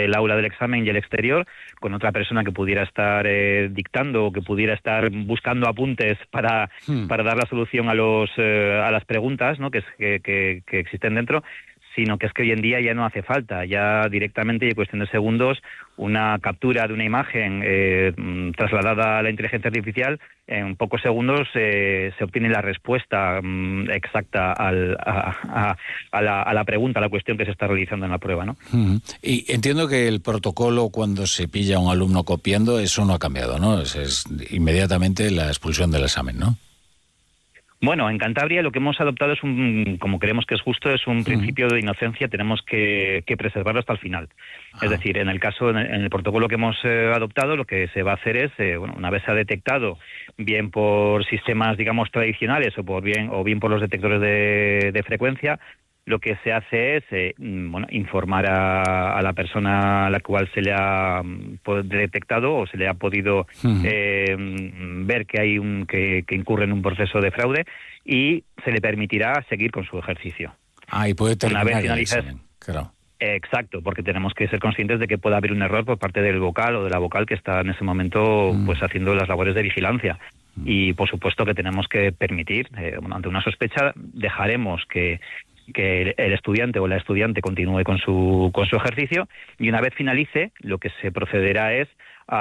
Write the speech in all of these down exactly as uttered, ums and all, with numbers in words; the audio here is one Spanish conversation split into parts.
el aula del examen y el exterior, con otra persona que pudiera estar eh, dictando o que pudiera estar buscando apuntes para, hmm. para dar la solución a los eh, a las preguntas, ¿no?, que, que, que, que existen dentro, sino que es que hoy en día ya no hace falta, ya directamente y en cuestión de segundos, una captura de una imagen eh, trasladada a la inteligencia artificial, en pocos segundos eh, se obtiene la respuesta mm, exacta al, a, a, a, la, a la pregunta, a la cuestión que se está realizando en la prueba, ¿no? Uh-huh. Y entiendo que el protocolo cuando se pilla a un alumno copiando, eso no ha cambiado, ¿no? Es, es inmediatamente la expulsión del examen, ¿no? Bueno, en Cantabria lo que hemos adoptado es un, como creemos que es justo, es un principio de inocencia, tenemos que, que preservarlo hasta el final. Ah. Es decir, en el caso, en el, en el protocolo que hemos eh, adoptado, lo que se va a hacer es, eh, bueno, una vez se ha detectado, bien por sistemas, digamos, tradicionales o por bien o bien por los detectores de, de frecuencia, lo que se hace es eh, bueno, informar a, a la persona a la cual se le ha detectado o se le ha podido uh-huh. eh, ver que hay un que, que incurre en un proceso de fraude, y se le permitirá seguir con su ejercicio. Ah, y puede terminar una vez finalizar, el examen, claro. Exacto, porque tenemos que ser conscientes de que puede haber un error por parte del vocal o de la vocal que está en ese momento uh-huh. pues haciendo las labores de vigilancia. Uh-huh. Y por supuesto que tenemos que permitir, eh, bueno, ante una sospecha, dejaremos que que el estudiante o la estudiante continúe con su con su ejercicio, y una vez finalice, lo que se procederá es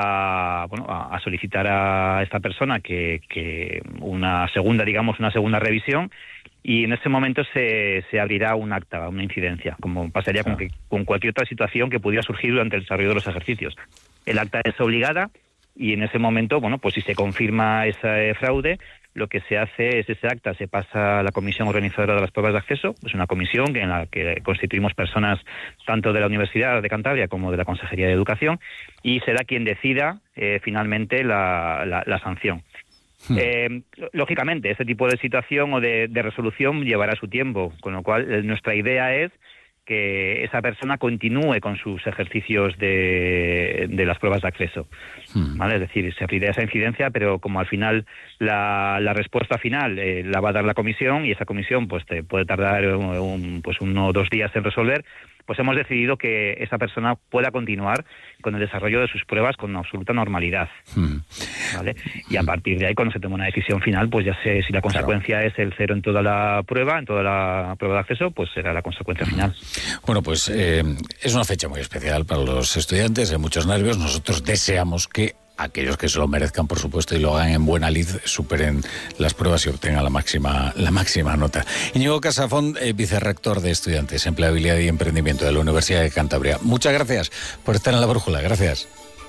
a bueno a solicitar a esta persona que, que una segunda, digamos, una segunda revisión, y en ese momento se, se abrirá un acta, una incidencia, como pasaría con, que, con cualquier otra situación que pudiera surgir durante el desarrollo de los ejercicios. El acta es obligada, y en ese momento, bueno, pues si se confirma ese fraude, lo que se hace es ese acta se pasa a la comisión organizadora de las pruebas de acceso. Es una comisión en la que constituimos personas tanto de la Universidad de Cantabria como de la Consejería de Educación, y será quien decida eh, finalmente la, la, la sanción. Hmm. Eh, lógicamente, este tipo de situación o de, de resolución llevará su tiempo, con lo cual eh, nuestra idea es que esa persona continúe con sus ejercicios de, de las pruebas de acceso, hmm. ¿vale? Es decir, se abrirá esa incidencia, pero como al final la, la respuesta final eh, la va a dar la comisión, y esa comisión pues te puede tardar un, un, pues uno o dos días en resolver, pues hemos decidido que esa persona pueda continuar con el desarrollo de sus pruebas con absoluta normalidad, hmm. ¿vale? Y a partir de ahí, cuando se tome una decisión final, pues ya sé si la consecuencia claro. es el cero en toda la prueba, en toda la prueba de acceso, pues será la consecuencia final. Bueno, pues eh, es una fecha muy especial para los estudiantes, hay muchos nervios. Nosotros deseamos que aquellos que se lo merezcan, por supuesto, y lo hagan en buena lid, superen las pruebas y obtengan la máxima la máxima nota. Íñigo Casafón, eh, vicerrector de Estudiantes, Empleabilidad y Emprendimiento de la Universidad de Cantabria. Muchas gracias por estar en La Brújula. Gracias.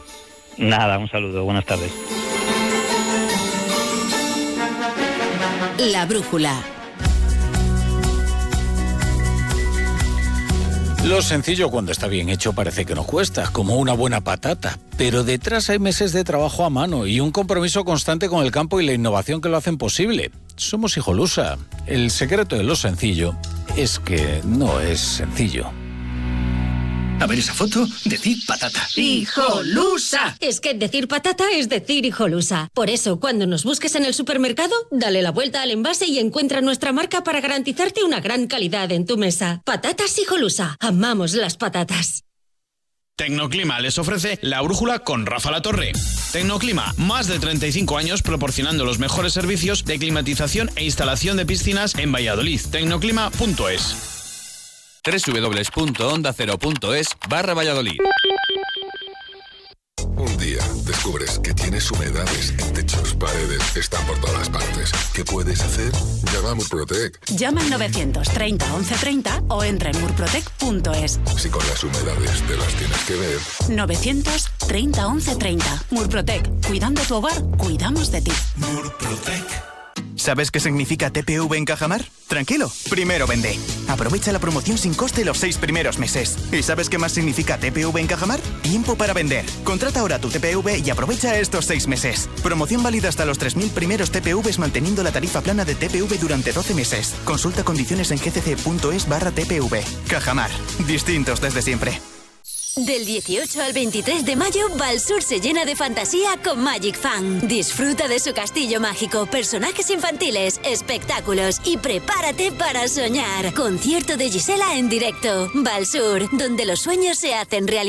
Nada, un saludo. Buenas tardes. La Brújula. Lo sencillo, cuando está bien hecho, parece que no cuesta, como una buena patata. Pero detrás hay meses de trabajo a mano y un compromiso constante con el campo y la innovación que lo hacen posible. Somos Hijolusa. El secreto de lo sencillo es que no es sencillo. A ver esa foto, decir patata. ¡Hijolusa! Es que decir patata es decir Hijolusa. Por eso, cuando nos busques en el supermercado, dale la vuelta al envase y encuentra nuestra marca para garantizarte una gran calidad en tu mesa. Patatas Hijolusa. Amamos las patatas. Tecnoclima les ofrece La Brújula con Rafa La Torre. Tecnoclima, más de treinta y cinco años proporcionando los mejores servicios de climatización e instalación de piscinas en Valladolid. Tecnoclima punto es. www.ondacero.es barra Valladolid. Un día descubres que tienes humedades en techos, paredes, están por todas partes. ¿Qué puedes hacer? Llama a Murprotec. Llama al novecientos treinta once treinta o entra en murprotec punto es. Si con las humedades te las tienes que ver. novecientos treinta once treinta. Murprotec. Cuidando tu hogar, cuidamos de ti. Murprotec. ¿Sabes qué significa T P V en Cajamar? Tranquilo, primero vende. Aprovecha la promoción sin coste los seis primeros meses. ¿Y sabes qué más significa T P V en Cajamar? Tiempo para vender. Contrata ahora tu T P V y aprovecha estos seis meses. Promoción válida hasta los tres mil primeros T P Vs manteniendo la tarifa plana de T P V durante doce meses. Consulta condiciones en gcc.es barra T P V. Cajamar. Distintos desde siempre. Del dieciocho al veintitrés de mayo, Valsur se llena de fantasía con Magic Fan. Disfruta de su castillo mágico, personajes infantiles, espectáculos y prepárate para soñar. Concierto de Gisela en directo. Valsur, donde los sueños se hacen realidad.